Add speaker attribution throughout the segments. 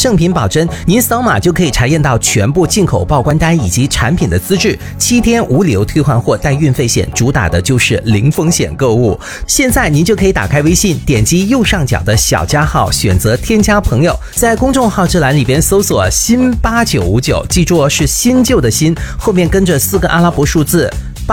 Speaker 1: 正品保真，您扫码就可以查验到全部进口报关单以及产品的资质，7天无理由退换货，带运费险，主打的就是零风险购物。现在您就可以打开微信，点击右上角的小加号，选择添加朋友，在公众号这栏里边搜索新8959，记住是新旧的新，后面跟着4个阿拉伯数字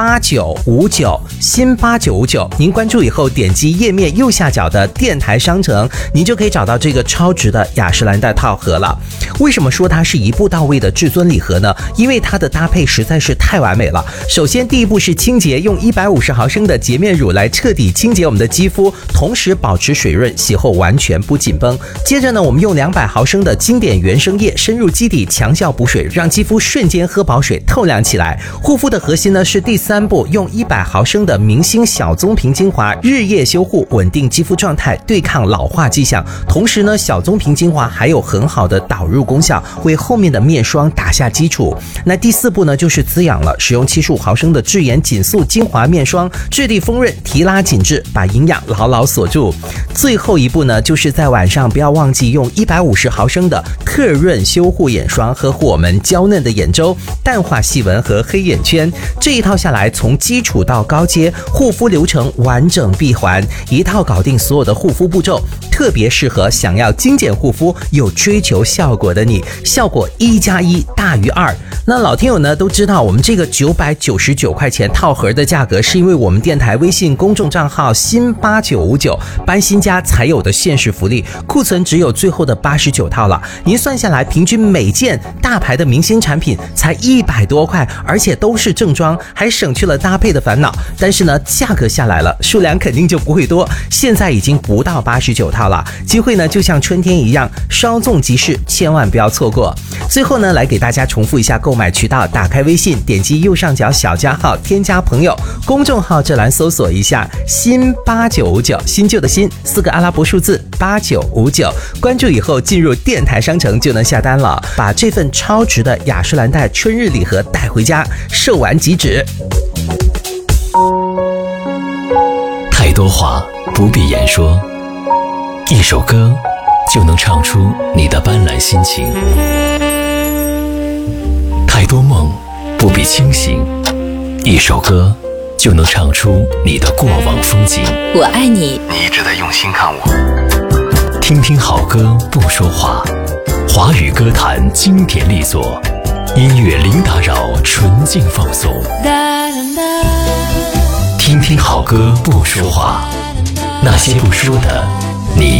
Speaker 1: 8959，新8959。您关注以后，点击页面右下角的电台商城，您就可以找到这个超值的雅诗兰黛套盒了。为什么说它是一步到位的至尊礼盒呢？因为它的搭配实在是太完美了。首先第一步是清洁，用150毫升的洁面乳来彻底清洁我们的肌肤，同时保持水润，洗后完全不紧绷。接着呢，我们用200毫升的经典原生液深入基底，强效补水，让肌肤瞬间喝饱水，透亮起来。护肤的核心呢是第3步，用100毫升的明星小棕瓶精华日夜修护，稳定肌肤状态，对抗老化迹象。同时呢，小棕瓶精华还有很好的导入功效，为后面的面霜打下基础。那第4步呢，就是滋养了，使用75毫升的智妍紧塑精华面霜，质地丰润，提拉紧致，把营养牢牢锁住。最后一步呢，就是在晚上不要忘记用150毫升的特润修护眼霜，呵护我们娇嫩的眼周，淡化细纹和黑眼圈。这一套下来，从基础到高阶，护肤流程完整闭环，一套搞定所有的护肤步骤，特别适合想要精简护肤又追求效果的你，效果1+1大于2。那老听友呢都知道，我们这个999块钱套盒的价格，是因为我们电台微信公众账号新8959搬新家才有的限时福利，库存只有最后的89套了。您算下来，平均每件大牌的明星产品才100多块，而且都是正装，还省去了搭配的烦恼。但是呢，价格下来了，数量肯定就不会多，现在已经不到89套了。机会呢就像春天一样，稍纵即逝，千万不要错过。最后呢，来给大家重复一下购买渠道，打开微信，点击右上角小加号，添加朋友，公众号这栏搜索一下新8959，新旧的新，4个阿拉伯数字8959，关注以后进入电台商城就能下单了，把这份超值的雅诗兰黛春日礼盒带回家，售完即止。
Speaker 2: 太多话不必言说，一首歌就能唱出你的斑斓心情。太多梦不必清醒，一首歌就能唱出你的过往风景。
Speaker 3: 我爱你，
Speaker 4: 你一直在用心看我。
Speaker 2: 听听好歌不说话，华语歌坛经典力作，音乐零打扰，纯净放松。听听好歌不说话，那些不说的